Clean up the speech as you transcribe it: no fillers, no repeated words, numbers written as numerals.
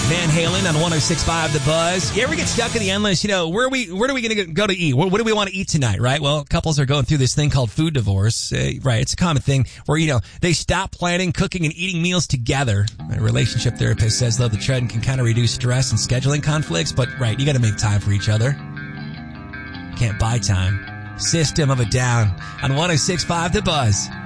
Van Halen on 106.5 The Buzz. You ever get stuck in the endless, where are we going to go to eat? What do we want to eat tonight, right? Well, couples are going through this thing called food divorce, right? It's a common thing where, they stop planning, cooking, and eating meals together. A relationship therapist says, though, the trend can kind of reduce stress and scheduling conflicts, but, right, you got to make time for each other. Can't buy time. System of a Down on 106.5 The Buzz.